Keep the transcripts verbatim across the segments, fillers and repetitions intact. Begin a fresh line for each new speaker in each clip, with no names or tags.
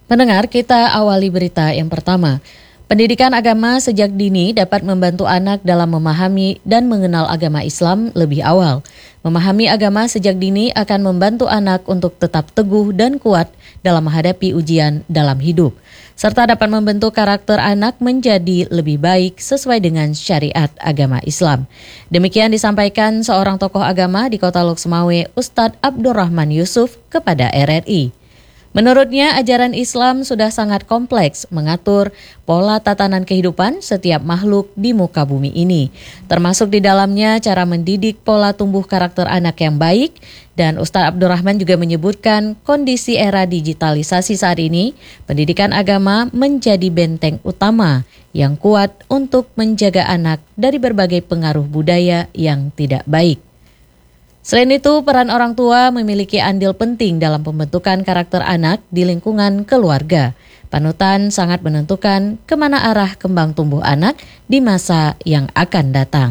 Pendengar, kita awali berita yang pertama. Pendidikan agama sejak dini dapat membantu anak dalam memahami dan mengenal agama Islam lebih awal. Memahami agama sejak dini akan membantu anak untuk tetap teguh dan kuat dalam menghadapi ujian dalam hidup, serta dapat membentuk karakter anak menjadi lebih baik sesuai dengan syariat agama Islam. Demikian disampaikan seorang tokoh agama di Kota Loksmawe, Ustadz Abdurrahman Yusuf, kepada R R I. Menurutnya, ajaran Islam sudah sangat kompleks mengatur pola tatanan kehidupan setiap makhluk di muka bumi ini, termasuk di dalamnya cara mendidik pola tumbuh karakter anak yang baik. Dan Ustadz Abdurrahman juga menyebutkan kondisi era digitalisasi saat ini, pendidikan agama menjadi benteng utama yang kuat untuk menjaga anak dari berbagai pengaruh budaya yang tidak baik. Selain itu, peran orang tua memiliki andil penting dalam pembentukan karakter anak di lingkungan keluarga. Panutan sangat menentukan kemana arah kembang tumbuh anak di masa yang akan datang.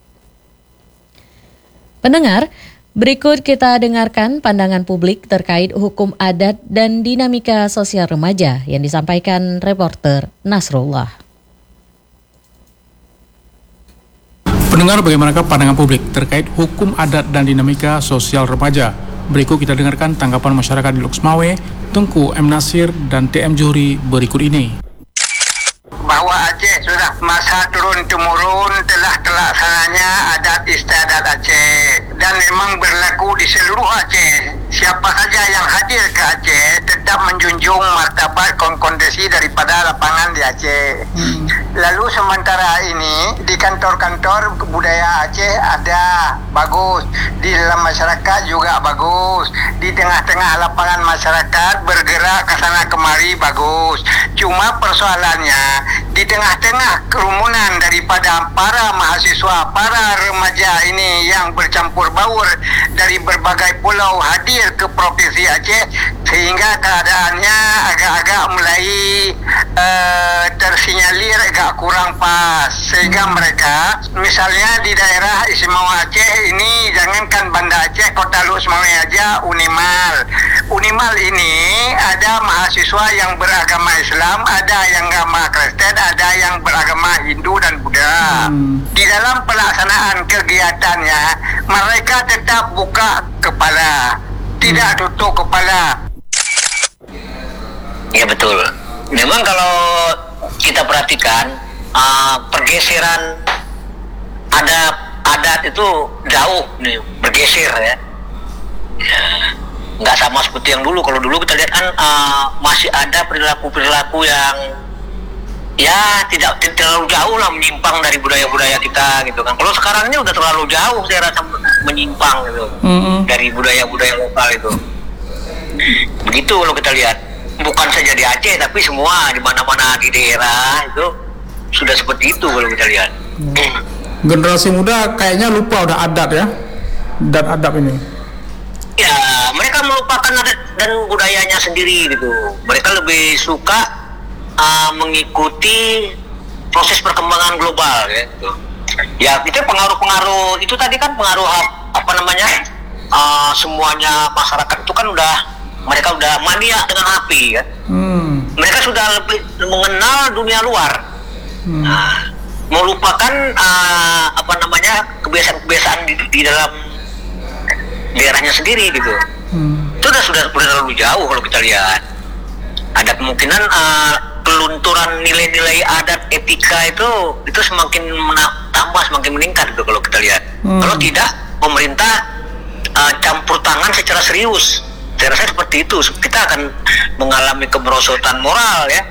Pendengar, berikut kita dengarkan pandangan publik terkait hukum adat dan dinamika sosial remaja yang disampaikan reporter Nasrullah.
Pendengar, bagaimanakah pandangan publik terkait hukum adat dan dinamika sosial remaja? Berikut kita dengarkan tanggapan masyarakat di Loksmawe, Tengku M. Nasir, dan T M Johri berikut ini.
Bahwa Aceh sudah masa turun-temurun telah terlaksananya adat istiadat Aceh dan memang berlaku di seluruh Aceh. Siapa saja yang hadir ke Aceh tetap menjunjung martabat kondisi daripada lapangan di Aceh. Hmm. Lalu sementara ini di kantor-kantor budaya Aceh ada bagus, di dalam masyarakat juga bagus, di tengah-tengah lapangan masyarakat bergerak ke sana kemari bagus. Cuma persoalannya di tengah-tengah kerumunan daripada para mahasiswa, para remaja ini yang bercampur baur dari berbagai pulau hadir ke Provinsi Aceh, sehingga keadaannya agak-agak mulai uh, tersinyalir agak kurang pas, sehingga mereka misalnya di daerah Istimewa Aceh ini, jangankan Banda Aceh, Kota Loksmawe aja, Unimal Unimal ini ada mahasiswa yang beragama Islam, ada yang agama Kristen, ada yang beragama Hindu dan Buddha. Hmm. Di dalam pelaksanaan kegiatannya mereka tetap buka kepala, tidak hmm. tutup kepala.
Ya betul. Memang kalau kita perhatikan uh, pergeseran adat adat itu jauh nih, bergeser ya. Ya, nggak sama seperti yang dulu. Kalau dulu kita lihat kan uh, masih ada perilaku-perilaku yang ya tidak, tidak terlalu jauh lah menyimpang dari budaya-budaya kita gitu kan. Kalau sekarang ini udah terlalu jauh saya rasa menyimpang gitu mm-hmm. dari budaya-budaya lokal itu. Begitu kalau kita lihat, bukan saja di Aceh tapi semua di mana-mana di daerah itu sudah seperti itu kalau kita lihat. Hmm.
Generasi muda kayaknya lupa udah adat ya, dan adab ini.
Ya, mereka melupakan adat dan budayanya sendiri gitu. Mereka lebih suka uh, mengikuti proses perkembangan global ya, gitu. Ya itu pengaruh-pengaruh itu tadi kan pengaruh apa namanya uh, semuanya masyarakat itu kan udah mereka udah mania dengan api kan. Hmm. Mereka sudah lebih mengenal dunia luar, hmm. nah, melupakan uh, apa namanya kebiasaan-kebiasaan di, di dalam daerahnya sendiri gitu. Hmm. Itu sudah sudah sudah terlalu jauh kalau kita lihat. Ada kemungkinan uh, pelunturan nilai-nilai adat etika itu itu semakin mena- tambah semakin meningkat gitu kalau kita lihat. Hmm. Kalau tidak pemerintah uh, campur tangan secara serius, saya rasa seperti itu kita akan mengalami kemerosotan moral ya.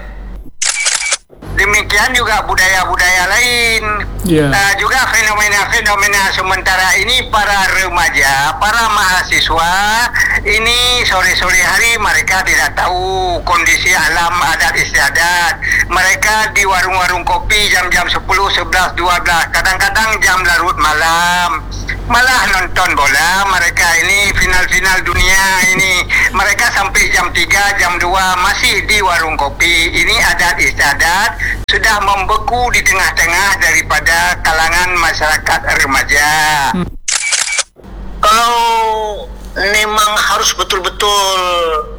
Demikian juga budaya-budaya lain. Yeah. Uh, juga fenomena-fenomena sementara ini para remaja, para mahasiswa ini sore-sore hari mereka tidak tahu kondisi alam adat istiadat. Mereka di warung-warung kopi jam-jam sepuluh, sebelas, dua belas, kadang-kadang jam larut malam. Malah nonton bola mereka ini final-final dunia ini. Mereka sampai jam tiga, jam dua masih di warung kopi. Ini adat istiadat sudah membeku di tengah-tengah daripada kalangan masyarakat remaja. Hmm.
Kalau memang harus betul-betul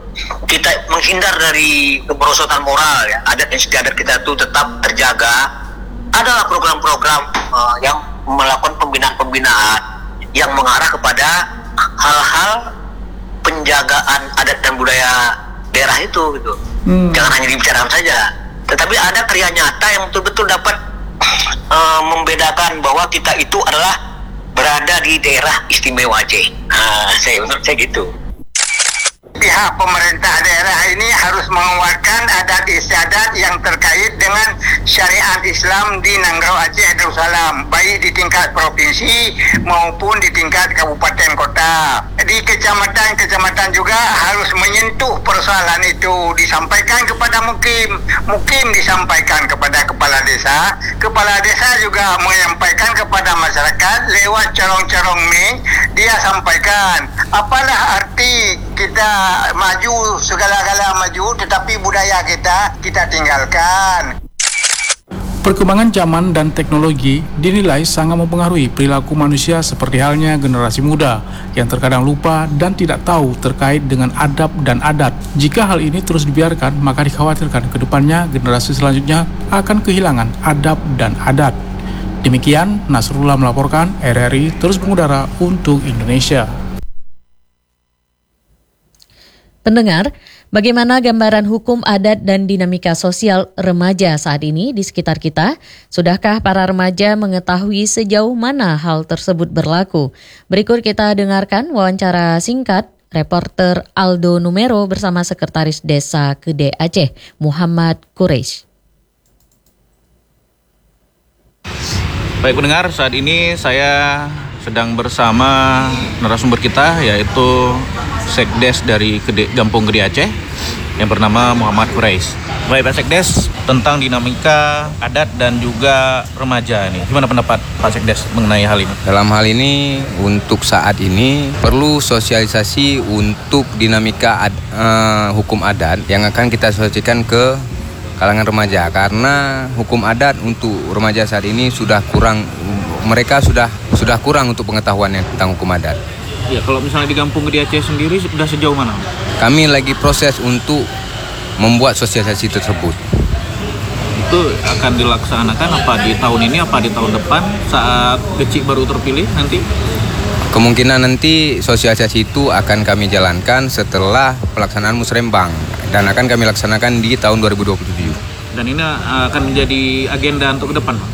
kita menghindar dari kemerosotan moral ya, adat dan istiadat kita itu tetap terjaga, adalah program-program uh, yang melakukan pembinaan-pembinaan yang mengarah kepada hal-hal penjagaan adat dan budaya daerah itu gitu. Hmm. Jangan hanya dibicarakan saja, tetapi ada karya nyata yang betul-betul dapat uh, membedakan bahwa kita itu adalah berada di daerah istimewa Aceh. Nah, saya menurut saya gitu.
Pihak pemerintah daerah ini harus mengeluarkan adat istiadat yang terkait dengan syariat Islam di Nanggau Aceh Darussalam, baik di tingkat provinsi maupun di tingkat kabupaten kota. Di kecamatan-kecamatan juga harus menyentuh persoalan itu, disampaikan kepada mukim, mukim disampaikan kepada kepala desa, kepala desa juga menyampaikan kepada masyarakat lewat corong-corong mic. Dia sampaikan apalah arti kita maju, segala-gala maju, tetapi budaya kita kita tinggalkan.
Perkembangan zaman dan teknologi dinilai sangat mempengaruhi perilaku manusia, seperti halnya generasi muda yang terkadang lupa dan tidak tahu terkait dengan adab dan adat. Jika hal ini terus dibiarkan, maka dikhawatirkan ke depannya generasi selanjutnya akan kehilangan adab dan adat. Demikian, Nasrullah melaporkan, R R I terus mengudara untuk Indonesia.
Pendengar, bagaimana gambaran hukum adat dan dinamika sosial remaja saat ini di sekitar kita? Sudahkah para remaja mengetahui sejauh mana hal tersebut berlaku? Berikut kita dengarkan wawancara singkat reporter Aldo Numero bersama Sekretaris Desa Kede Aceh, Muhammad Quraisy.
Baik pendengar, saat ini saya sedang bersama narasumber kita, yaitu Sekdes dari Gede, Gampung Gede Aceh yang bernama Muhammad Quraisy. Baik Pak Sekdes, tentang dinamika adat dan juga remaja ini, gimana pendapat Pak Sekdes mengenai hal ini?
Dalam hal ini, untuk saat ini perlu sosialisasi untuk dinamika ad, uh, hukum adat yang akan kita sosialisasikan ke kalangan remaja, karena hukum adat untuk remaja saat ini sudah kurang, mereka sudah sudah kurang untuk pengetahuannya tentang hukum adat.
Ya, kalau misalnya di Gampung Gede Aceh sendiri sudah sejauh mana?
Kami lagi proses untuk membuat sosialisasi tersebut.
Itu akan dilaksanakan apa di tahun ini, apa di tahun depan saat Gecik baru terpilih nanti?
Kemungkinan nanti sosialisasi itu akan kami jalankan setelah pelaksanaan musrembang dan akan kami laksanakan di tahun dua ribu dua puluh tujuh.
Dan ini akan menjadi agenda untuk ke depan, Pak?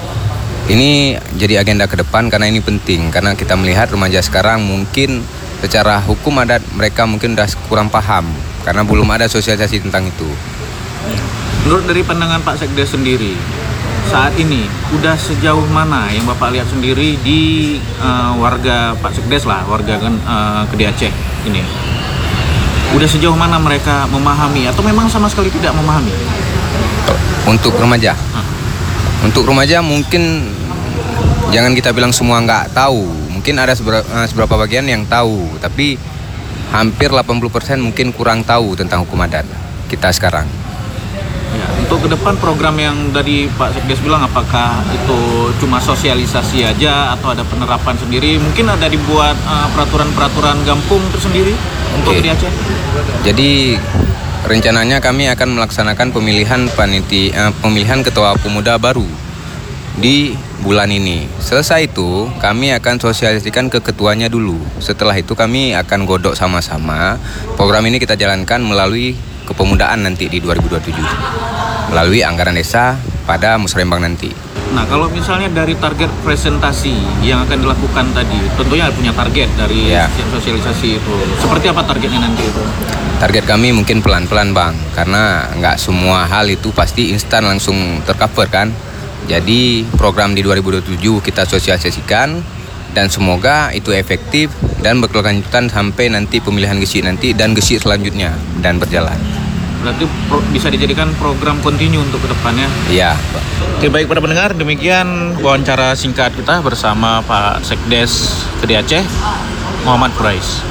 Ini jadi agenda ke depan karena ini penting, karena kita melihat remaja sekarang mungkin secara hukum adat mereka mungkin sudah kurang paham karena belum ada sosialisasi tentang itu.
Menurut dari pandangan Pak Sekdes sendiri, saat ini udah sejauh mana yang Bapak lihat sendiri di uh, warga Pak Sekdes lah, warga uh, Gede Aceh ini, udah sejauh mana mereka memahami atau memang sama sekali tidak memahami?
Untuk remaja? Hmm. Untuk remaja mungkin jangan kita bilang semua nggak tahu, mungkin ada seberapa, seberapa bagian yang tahu, tapi hampir delapan puluh persen mungkin kurang tahu tentang hukum adat kita sekarang.
Ya, untuk ke depan program yang dari Pak Sekdes bilang, apakah itu cuma sosialisasi aja atau ada penerapan sendiri? Mungkin ada dibuat uh, peraturan-peraturan Gampung tersendiri untuk di Aceh?
Jadi rencananya kami akan melaksanakan pemilihan panitia, eh, pemilihan ketua pemuda baru di bulan ini. Selesai itu, kami akan sosialisasikan ke ketuanya dulu. Setelah itu kami akan godok sama-sama. Program ini kita jalankan melalui kepemudaan nanti di dua ribu dua puluh tujuh. Melalui anggaran desa pada musrembang nanti.
Nah, kalau misalnya dari target presentasi yang akan dilakukan tadi, tentunya punya target dari ya. Sosialisasi itu. Seperti apa targetnya nanti itu?
Target kami mungkin pelan-pelan, Bang, karena nggak semua hal itu pasti instan langsung tercover kan. Jadi program di dua ribu dua puluh tujuh kita sosialisasikan dan semoga itu efektif dan berkelanjutan sampai nanti pemilihan Gesi nanti dan Gesi selanjutnya dan berjalan.
Berarti pro, bisa dijadikan program kontinu untuk kedepannya?
Iya.
Oke, baik para pendengar, demikian wawancara singkat kita bersama Pak Sekdes Gede Aceh, Muhammad Quraisy.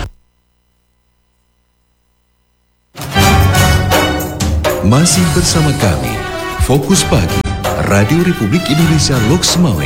Masih bersama kami, Fokus Pagi, Radio Republik Indonesia Loks Mawé.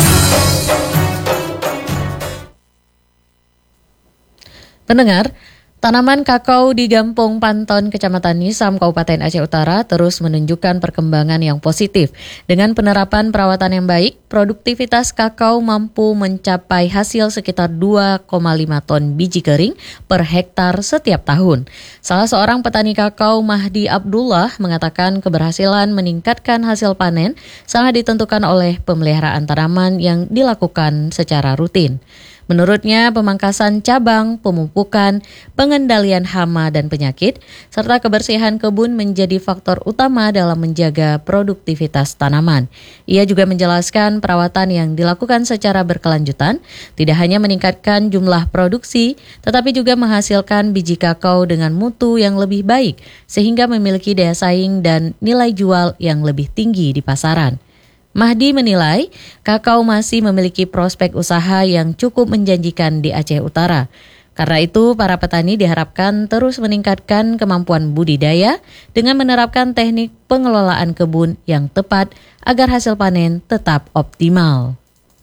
Pendengar, Tanaman kakao di Gampong Panton, Kecamatan Nisam, Kabupaten Aceh Utara terus menunjukkan perkembangan yang positif. Dengan penerapan perawatan yang baik, produktivitas kakao mampu mencapai hasil sekitar dua koma lima ton biji kering per hektar setiap tahun. Salah seorang petani kakao, Mahdi Abdullah, mengatakan keberhasilan meningkatkan hasil panen sangat ditentukan oleh pemeliharaan tanaman yang dilakukan secara rutin. Menurutnya, pemangkasan cabang, pemupukan, pengendalian hama dan penyakit, serta kebersihan kebun menjadi faktor utama dalam menjaga produktivitas tanaman. Ia juga menjelaskan perawatan yang dilakukan secara berkelanjutan tidak hanya meningkatkan jumlah produksi, tetapi juga menghasilkan biji kakao dengan mutu yang lebih baik, sehingga memiliki daya saing dan nilai jual yang lebih tinggi di pasaran. Mahdi menilai kakao masih memiliki prospek usaha yang cukup menjanjikan di Aceh Utara. Karena itu, para petani diharapkan terus meningkatkan kemampuan budidaya dengan menerapkan teknik pengelolaan kebun yang tepat agar hasil panen tetap optimal.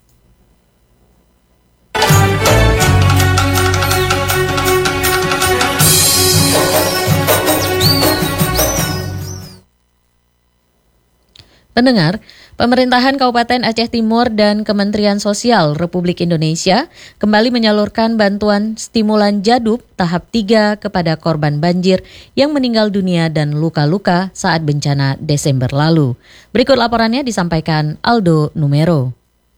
Pendengar, pemerintahan Kabupaten Aceh Timur dan Kementerian Sosial Republik Indonesia kembali menyalurkan bantuan stimulan jadub tahap tiga kepada korban banjir yang meninggal dunia dan luka-luka saat bencana Desember lalu. Berikut laporannya disampaikan Aldo Numero.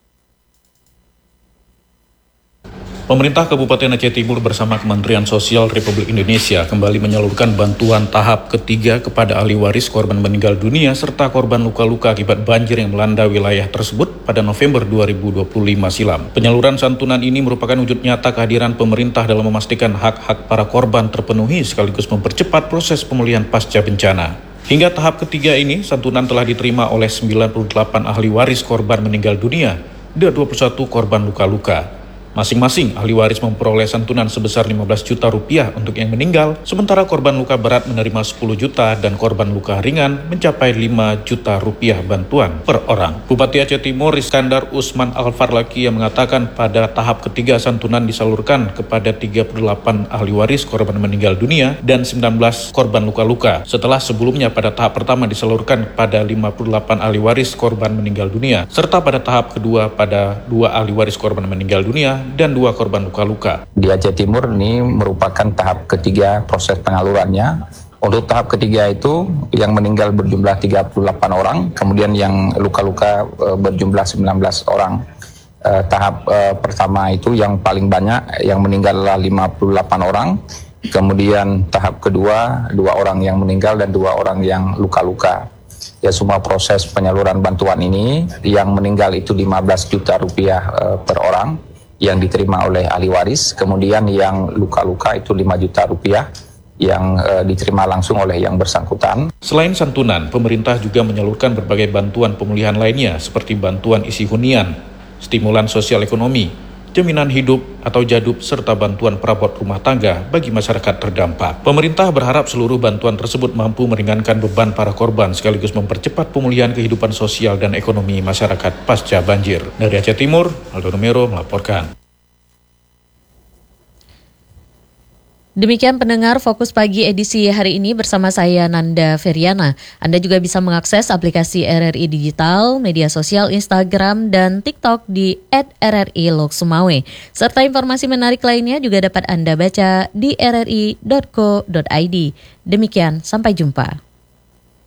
Pemerintah Kabupaten Aceh Timur bersama Kementerian Sosial Republik Indonesia kembali menyalurkan bantuan tahap ketiga kepada ahli waris korban meninggal dunia serta korban luka-luka akibat banjir yang melanda wilayah tersebut pada November dua ribu dua puluh lima silam. Penyaluran santunan ini merupakan wujud nyata kehadiran pemerintah dalam memastikan hak-hak para korban terpenuhi sekaligus mempercepat proses pemulihan pasca bencana. Hingga tahap ketiga ini, santunan telah diterima oleh sembilan puluh delapan ahli waris korban meninggal dunia dan dua puluh satu korban luka-luka. Masing-masing ahli waris memperoleh santunan sebesar lima belas juta rupiah untuk yang meninggal, sementara korban luka berat menerima sepuluh juta dan korban luka ringan mencapai lima juta rupiah bantuan per orang. Bupati Aceh Timur Iskandar Usman Al-Farlaki yang mengatakan pada tahap ketiga santunan disalurkan kepada tiga puluh delapan ahli waris korban meninggal dunia dan sembilan belas korban luka-luka. Setelah sebelumnya pada tahap pertama disalurkan pada lima puluh delapan ahli waris korban meninggal dunia, serta pada tahap kedua pada dua ahli waris korban meninggal dunia dan dua korban luka-luka.
Di Aceh Timur ini merupakan tahap ketiga proses penyalurannya. Untuk tahap ketiga itu yang meninggal berjumlah tiga puluh delapan orang, kemudian yang luka-luka e, berjumlah sembilan belas orang. E, tahap e, pertama itu yang paling banyak, yang meninggal adalah lima puluh delapan orang. Kemudian tahap kedua, dua orang yang meninggal dan dua orang yang luka-luka. Ya, semua proses penyaluran bantuan ini, yang meninggal itu lima belas juta rupiah e, per orang yang diterima oleh ahli waris, kemudian yang luka-luka itu lima juta rupiah yang e, diterima langsung oleh yang bersangkutan.
Selain santunan, pemerintah juga menyalurkan berbagai bantuan pemulihan lainnya seperti bantuan isi hunian, stimulan sosial ekonomi, jaminan hidup atau jadub, serta bantuan perabot rumah tangga bagi masyarakat terdampak. Pemerintah berharap seluruh bantuan tersebut mampu meringankan beban para korban sekaligus mempercepat pemulihan kehidupan sosial dan ekonomi masyarakat pasca banjir. Dari Aceh Timur, Aldo Numero melaporkan.
Demikian pendengar Fokus Pagi edisi hari ini bersama saya Nanda Feriana. Anda juga bisa mengakses aplikasi R R I Digital, media sosial Instagram dan TikTok di et R R I Lok Sumawe. Serta informasi menarik lainnya juga dapat Anda baca di r r i dot co dot i d. Demikian, sampai jumpa.